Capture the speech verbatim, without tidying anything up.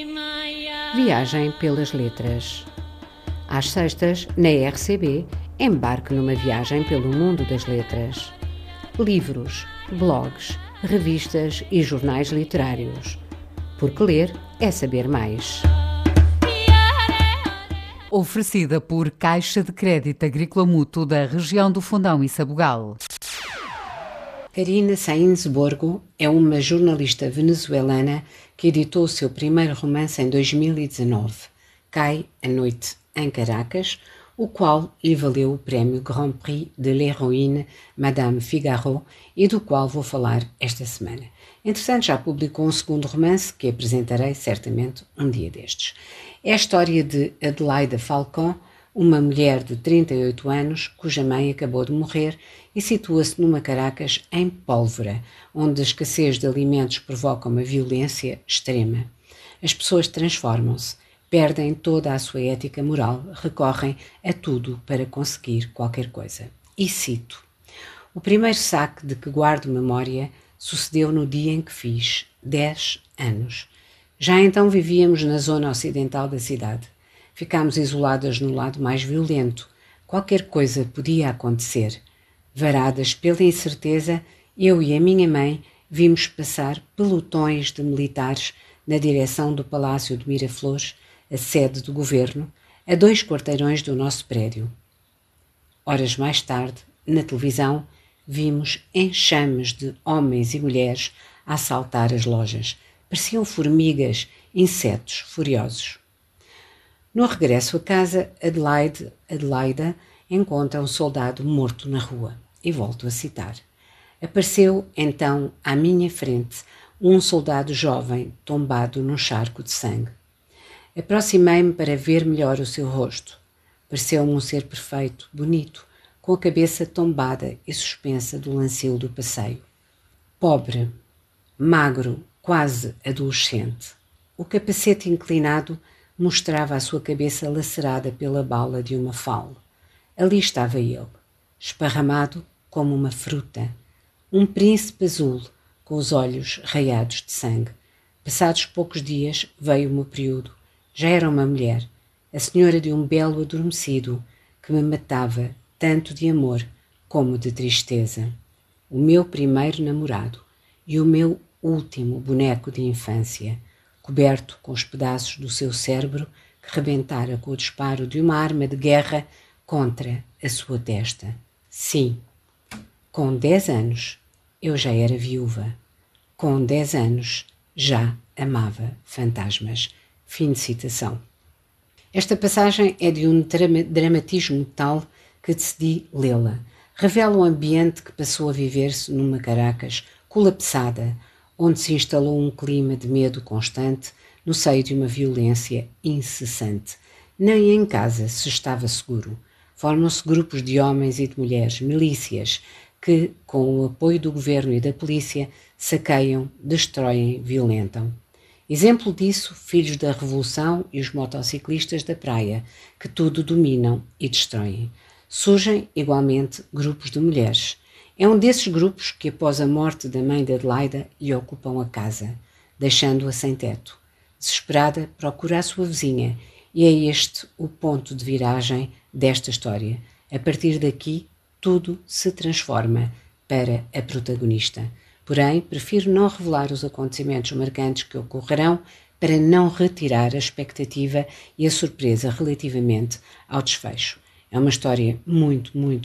Viagem pelas letras. Às sextas, na R C B, embarque numa viagem pelo mundo das letras. Livros, blogs, revistas e jornais literários. Porque ler é saber mais. Oferecida por Caixa de Crédito Agrícola Mútuo da região do Fundão e Sabugal. Karina Sáenz Borgo é uma jornalista venezuelana que editou o seu primeiro romance em dois mil e dezanove, Cai a Noite em Caracas, o qual lhe valeu o prémio Grand Prix de l'Héroïne Madame Figaro e do qual vou falar esta semana. Entretanto, já publicou um segundo romance que apresentarei certamente um dia destes. É a história de Adelaida Falcón, uma mulher de trinta e oito anos cuja mãe acabou de morrer e situa-se numa Caracas em pólvora, onde a escassez de alimentos provoca uma violência extrema. As pessoas transformam-se, perdem toda a sua ética moral, recorrem a tudo para conseguir qualquer coisa. E cito: "O primeiro saque de que guardo memória sucedeu no dia em que fiz dez anos. Já então vivíamos na zona ocidental da cidade. Ficámos isoladas no lado mais violento. Qualquer coisa podia acontecer. Varadas pela incerteza, eu e a minha mãe vimos passar pelotões de militares na direção do Palácio de Miraflores, a sede do governo, a dois quarteirões do nosso prédio. Horas mais tarde, na televisão, vimos enxames de homens e mulheres a assaltar as lojas. Pareciam formigas, insetos furiosos. No regresso a casa, Adelaide, Adelaida encontra um soldado morto na rua. E volto a citar. Apareceu, então, à minha frente, um soldado jovem tombado num charco de sangue. Aproximei-me para ver melhor o seu rosto. Pareceu-me um ser perfeito, bonito, com a cabeça tombada e suspensa do lancil do passeio. Pobre, magro, quase adolescente. O capacete inclinado mostrava a sua cabeça lacerada pela bala de uma fal. Ali estava ele, esparramado como uma fruta. Um príncipe azul, com os olhos raiados de sangue. Passados poucos dias veio o meu período. Já era uma mulher, a senhora de um belo adormecido, que me matava tanto de amor como de tristeza. O meu primeiro namorado e o meu último boneco de infância, coberto com os pedaços do seu cérebro que rebentara com o disparo de uma arma de guerra contra a sua testa. Sim, com dez anos eu já era viúva. Com dez anos já amava fantasmas." Fim de citação. Esta passagem é de um drama- dramatismo tal que decidi lê-la. Revela um ambiente que passou a viver-se numa Caracas colapsada, onde se instalou um clima de medo constante no seio de uma violência incessante. Nem em casa se estava seguro. Formam-se grupos de homens e de mulheres, milícias, que, com o apoio do governo e da polícia, saqueiam, destroem, violentam. Exemplo disso, filhos da Revolução e os motociclistas da praia, que tudo dominam e destroem. Surgem, igualmente, grupos de mulheres. É um desses grupos que, após a morte da mãe de Adelaida, lhe ocupam a casa, deixando-a sem teto. Desesperada, procura a sua vizinha, e é este o ponto de viragem desta história. A partir daqui, tudo se transforma para a protagonista. Porém, prefiro não revelar os acontecimentos marcantes que ocorrerão para não retirar a expectativa e a surpresa relativamente ao desfecho. É uma história muito, muito